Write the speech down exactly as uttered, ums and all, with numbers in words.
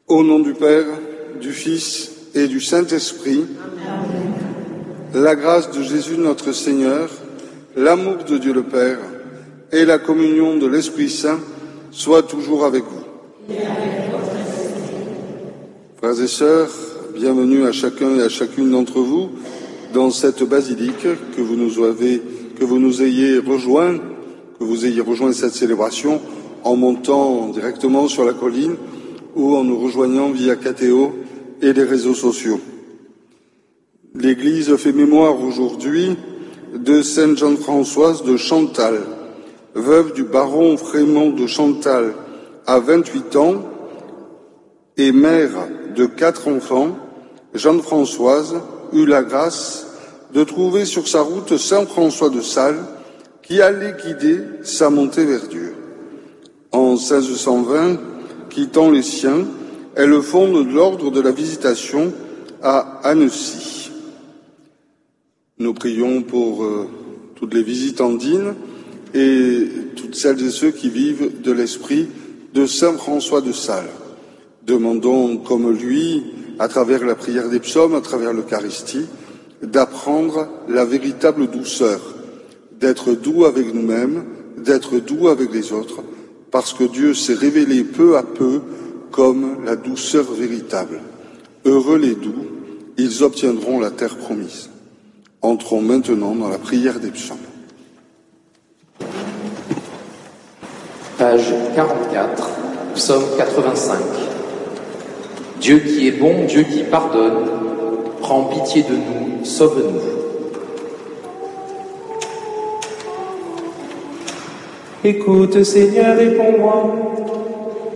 Au nom du Père, du Fils et du Saint-Esprit, Amen. La grâce de Jésus notre Seigneur, l'amour de Dieu le Père et la communion de l'Esprit Saint soient toujours avec vous. Et avec votre esprit. Frères et sœurs, bienvenue à chacun et à chacune d'entre vous dans cette basilique que vous nous avez, que vous nous ayez rejoint, que vous ayez rejoint cette célébration en montant directement sur la colline ou en nous rejoignant via Catéo et les réseaux sociaux. L'Église fait mémoire aujourd'hui de Sainte Jeanne-Françoise de Chantal, veuve du baron Frémont de Chantal à vingt-huit ans et mère de quatre enfants. Jeanne-Françoise eut la grâce de trouver sur sa route Saint François de Sales qui allait guider sa montée vers Dieu. En seize cent vingt, quittant les siens, elle fonde l'ordre de la Visitation à Annecy. Nous prions pour euh, toutes les visitandines et toutes celles et ceux qui vivent de l'esprit de Saint François de Sales. Demandons, comme lui, à travers la prière des psaumes, à travers l'Eucharistie, d'apprendre la véritable douceur, d'être doux avec nous-mêmes, d'être doux avec les autres, parce que Dieu s'est révélé peu à peu comme la douceur véritable. Heureux les doux, ils obtiendront la terre promise. Entrons maintenant dans la prière des psaumes. Page quarante-quatre, psaume quatre-vingt-cinq. Dieu qui est bon, Dieu qui pardonne, prends pitié de nous, sauve-nous. Écoute, Seigneur, réponds-moi.